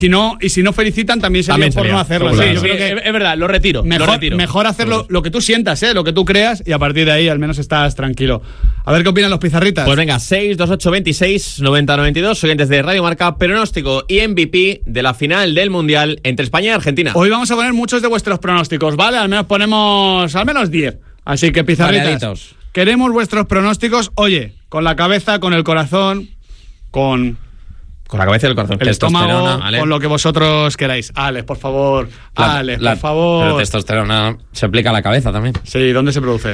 Si no felicitan, también sería por no hacerlo. Sí, yo creo que es verdad, lo retiro. Mejor hacerlo lo que tú sientas, lo que tú creas, y a partir de ahí al menos estás tranquilo. A ver qué opinan los pizarritas. Pues venga, 628269092, oyentes de Radio Marca, pronóstico y MVP de la final del Mundial entre España y Argentina. Hoy vamos a poner muchos de vuestros pronósticos, ¿vale? Al menos ponemos 10. Así que pizarritas, variaditos. Queremos vuestros pronósticos, oye, con la cabeza, con el corazón, con la cabeza y el corazón. El estómago, con lo que vosotros queráis. Alex, por favor. Por favor. Pero testosterona se aplica a la cabeza también. Sí, ¿dónde se produce?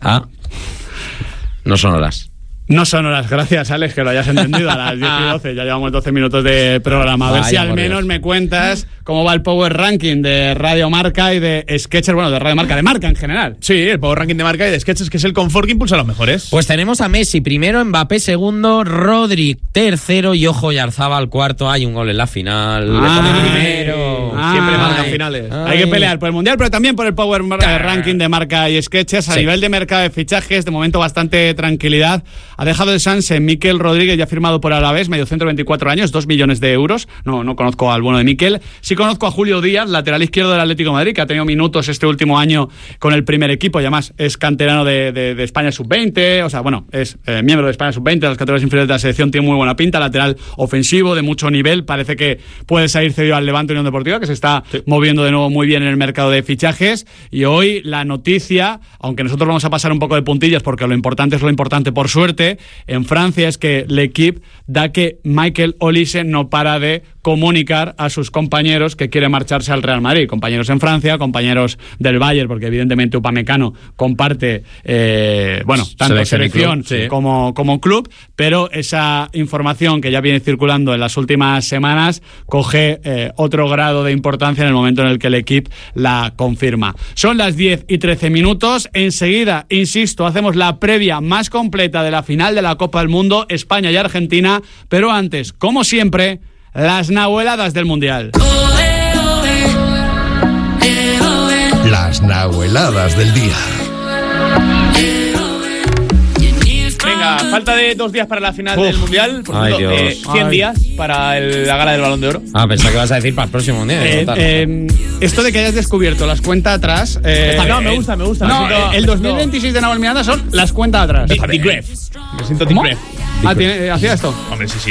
No sonoras. No sonoras, gracias Alex, que lo hayas entendido. A las 10 y 12, ya llevamos 12 minutos de programa. A ver si al menos me cuentas cómo va el Power Ranking de Radio Marca y de Skechers, de Radio Marca, de Marca en general. Sí, el Power Ranking de Marca y de Skechers, que es el confort que impulsa a los mejores. Pues tenemos a Messi primero, Mbappé segundo, Rodri tercero y ojo, Oyarzabal cuarto. Hay un gol en la final. Primero. Siempre marcan finales. Hay que pelear por el Mundial, pero también por el Power Ranking de Marca y Skechers. A nivel de mercado de fichajes, de momento bastante tranquilidad. Ha dejado de Sanse Mikel Rodríguez, ya firmado por Alavés, mediocentro, 24 años, 2 millones de euros. No conozco al bueno de Mikel. Sí conozco a Julio Díaz, lateral izquierdo del Atlético de Madrid, que ha tenido minutos este último año con el primer equipo, y además es canterano de España Sub-20, es miembro de España Sub-20, de las categorías inferiores de la selección, tiene muy buena pinta, lateral ofensivo, de mucho nivel, parece que puede salir cedido al Levante Unión Deportiva, que se está moviendo de nuevo muy bien en el mercado de fichajes. Y hoy la noticia, aunque nosotros vamos a pasar un poco de puntillas porque lo importante es lo importante por suerte, en Francia, es que L'Équipe da que Michael Olise no para de comunicar a sus compañeros que quiere marcharse al Real Madrid, compañeros en Francia, compañeros del Bayern, porque evidentemente Upamecano comparte tanto selección como club, pero esa información que ya viene circulando en las últimas semanas coge otro grado de importancia en el momento en el que L'Équipe la confirma. Son las 10:13. Enseguida, insisto, hacemos la previa más completa de la final de la Copa del Mundo, España y Argentina, pero antes, como siempre, las nahueladas del Mundial. Las nahueladas del día. Venga, falta de 2 días para la final del Mundial. Por cierto, 100 días para la gala del Balón de Oro. Pensaba que vas a decir para el próximo Mundial. Esto de que hayas descubierto las cuentas atrás... me gusta. El 2026 de Nahuel Miranda son las cuentas atrás. Me siento Deep. ¿Hacía esto? Hombre, sí,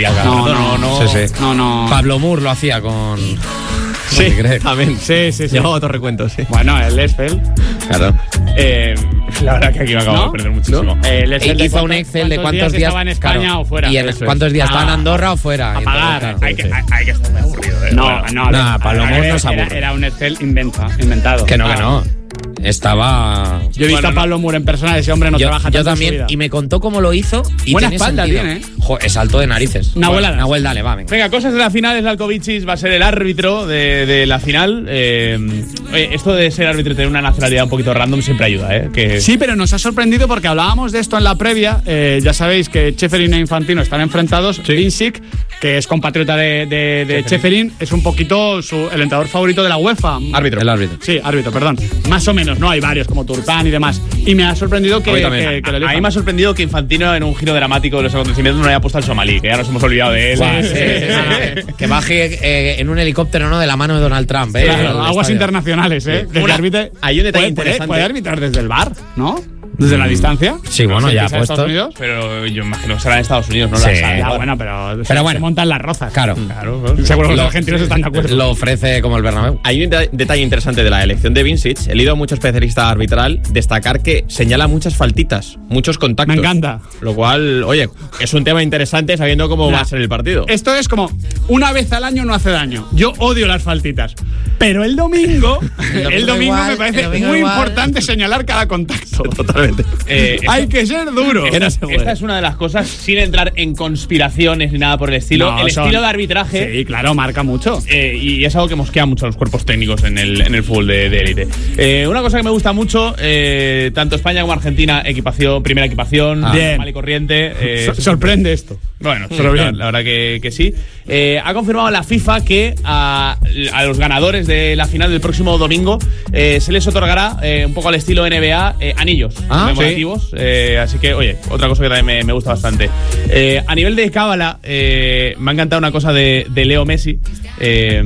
No. Pablo Moore lo hacía con... Sí, también. Sí. Llevaba otro recuento, sí. Bueno, el Esfel. Claro. La verdad que aquí me acabo de perder muchísimo. ¿No? Hizo un Excel de cuántos días estaba en España o fuera. Y cuántos días estaba en Andorra o fuera. A pagar. Hay que estar muy aburrido. No, Pablo Moore no se aburre. Era un Excel inventado. Que no. Estaba... Yo he visto a Pablo Moore en persona, ese hombre no trabaja tanto. Yo también, y me contó cómo lo hizo. Y buena espalda tiene, Es alto de narices. Nahuel, dale, va, venga, cosas de la final. Slavkovic va a ser el árbitro de la final. Esto de ser árbitro y tener una nacionalidad un poquito random siempre ayuda, Sí, pero nos ha sorprendido porque hablábamos de esto en la previa. Ya sabéis que Ceferin e Infantino están enfrentados. Vincic, que es compatriota de Ceferin, es un poquito el entrenador favorito de la UEFA. El árbitro. Sí, árbitro, perdón. Más o menos, ¿no? Hay varios, como Turpán y demás. Y me ha sorprendido que lo elijan. A mí me ha sorprendido que Infantino, en un giro dramático de los acontecimientos, no haya puesto al somalí, que ya nos hemos olvidado de él. Que baje en un helicóptero, ¿no? De la mano de Donald Trump, Claro, aguas internacionales, Hay un detalle interesante. Puede arbitrar desde el bar, ¿no? ¿Desde la distancia? Sí, bueno, ya ha puesto. Estados Unidos? Pero yo imagino que será en Estados Unidos, ¿no? Sí. Pero bueno, se montan las rozas. Claro. Seguro que los argentinos están de acuerdo. Lo ofrece como el Bernabéu. Hay un detalle interesante de la elección de Vincic. He leído a muchos especialistas arbitral destacar que señala muchas faltitas, muchos contactos. Me encanta. Lo cual, oye, es un tema interesante sabiendo cómo va a ser el partido. Esto es como una vez al año no hace daño. Yo odio las faltitas. Pero el domingo me parece muy importante señalar cada contacto. Totalmente. Hay que ser duro. Esta es una de las cosas, sin entrar en conspiraciones ni nada por el estilo. Estilo de arbitraje. Sí, claro, marca mucho. Y es algo que mosquea mucho a los cuerpos técnicos en el fútbol de élite. Una cosa que me gusta mucho, tanto España como Argentina, primera equipación, normal y corriente. Sorprende esto. Bueno, solo bien, la verdad que sí. Ha confirmado la FIFA que a los ganadores de la final del próximo domingo se les otorgará, un poco al estilo NBA, anillos conmemorativos. Así que, oye, otra cosa que también me gusta bastante. A nivel de cábala, me ha encantado una cosa de Leo Messi.